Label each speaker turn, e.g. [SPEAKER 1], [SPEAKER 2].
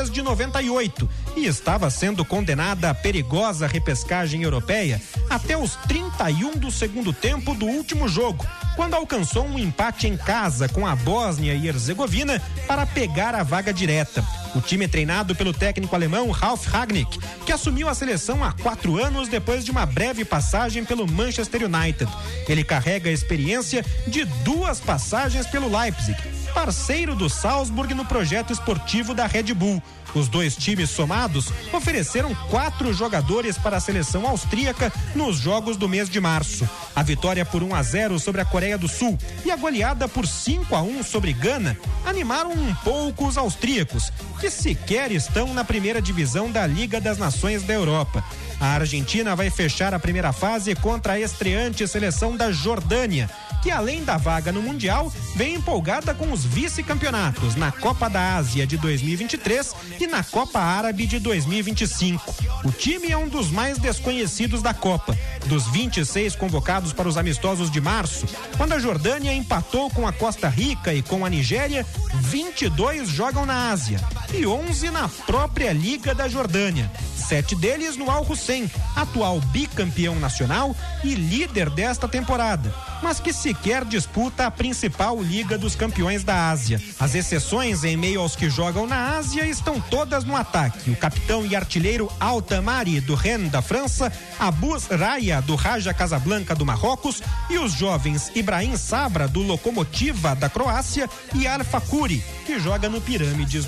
[SPEAKER 1] desde 98 e estava sendo condenada à perigosa repescagem europeia até os 31 do segundo tempo do último jogo, quando alcançou um empate em casa com a Bósnia e Herzegovina para pegar a vaga direta. O time é treinado pelo técnico alemão Ralf Rangnick, que assumiu a seleção há 4 anos depois de uma breve passagem pelo Manchester United. Ele carrega a experiência de 2 passagens pelo Leipzig, parceiro do Salzburg no projeto esportivo da Red Bull. Os 2 times somados ofereceram 4 jogadores para a seleção austríaca nos jogos do mês de março. A vitória por 1-0 sobre a Coreia do Sul e a goleada por 5-1 sobre Gana animaram um pouco os austríacos, que sequer estão na primeira divisão da Liga das Nações da Europa. A Argentina vai fechar a primeira fase contra a estreante seleção da Jordânia, que além da vaga no Mundial, vem empolgada com os vice-campeonatos na Copa da Ásia de 2023 e na Copa Árabe de 2025. O time é um dos mais desconhecidos da Copa. Dos 26 convocados para os amistosos de março, quando a Jordânia empatou com a Costa Rica e com a Nigéria, 22 jogam na Ásia e 11 na própria Liga da Jordânia. 7 deles no Al Hussein, atual bicampeão nacional e líder desta temporada, mas que sequer disputa a principal Liga dos Campeões da Ásia. As exceções em meio aos que jogam na Ásia estão todas no ataque. O capitão e artilheiro Altamari, do Rennes da França, Abus Raya, do Raja Casablanca do Marrocos, e os jovens Ibrahim Sabra, do Lokomotiva da Croácia, e Al Fakuri, que joga no Pirâmides